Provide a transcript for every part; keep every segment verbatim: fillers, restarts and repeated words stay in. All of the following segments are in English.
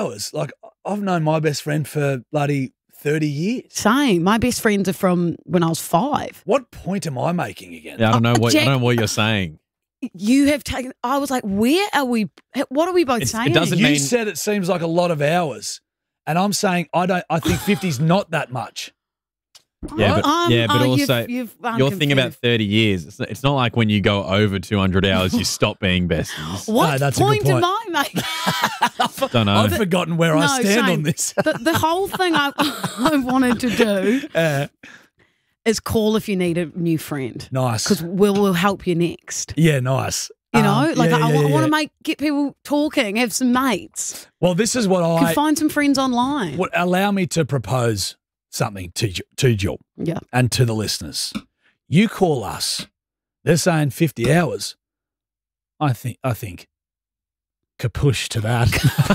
hours. Like, I've known my best friend for bloody thirty years. Same. My best friends are from when I was five. What point am I making again? Yeah, I don't know what Jack- I don't know what you're saying. You have taken. I was like, where are we? What are we both It's- it saying? doesn't You mean- said it seems like a lot of hours, and I'm saying I don't. I think fifty's not that much. Yeah, but, Um, yeah, but oh, you've- also you've- I'm your thing about confused. thirty years. It's not, it's not like when you go over two hundred hours, you stop being besties. What No, that's a good point, am point. I making? Don't know. I've forgotten where I No, stand same. on this. the, the whole thing I, I wanted to do Uh, is call if you need a new friend nice. because we'll, we'll help you next. Yeah, nice. You know, Um, like yeah, I, yeah, want yeah. to make get people talking, have some mates, Well, this is what can I find some friends online. would allow me to propose something to you, to Jill Yeah, and to the listeners. You call us. They're saying fifty hours. I think. I think. Kapush to that.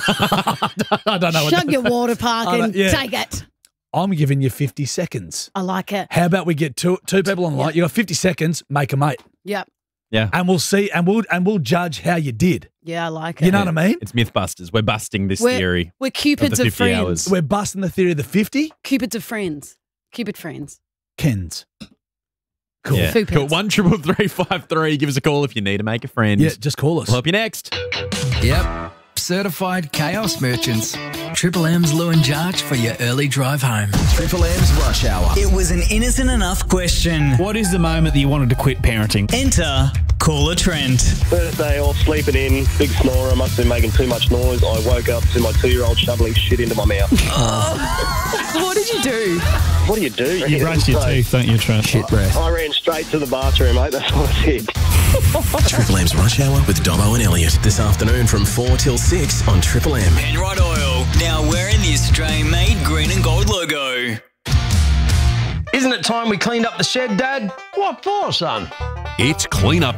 I don't know. what shut that- your water park I don't- and yeah. take it. I'm giving you fifty seconds. I like it. How about we get two two people on the line? You got fifty seconds. Make a mate, Yep. Yeah, and we'll see, and we'll and we'll judge how you did. Yeah, I like it. You know what I mean? it's Mythbusters. We're busting this We're- theory. We're cupids of the of, fifty friends. hours. We're busting the theory of the fifty. Cupids of friends. Cupid friends. Kens. Cool. Yeah. Food Cool. pets. One triple three five three. Give us a call if you need to make a friend. Yeah, just call us. We'll help you next. Yep. Certified chaos merchants. Triple M's Lou and Jarch for your early drive home. Triple M's Rush Hour. It was an innocent enough question. What is the moment that you wanted to quit parenting? Enter Caller Trent. Thursday, I was sleeping in, big snorer, must have been making too much noise. I woke up to my two-year-old shoveling shit into my mouth. What did you do? What do you do? You brush your So, teeth, don't you, Trent? Shit breath. I ran straight to the bathroom, mate. That's what I did. Triple M's Rush Hour with Dobbo and Elliot. This afternoon from four till six on Triple M. Penrite Oil. Now wearing the Australian-made green and gold logo. Isn't it time we cleaned up the shed, Dad? What for, son? It's clean up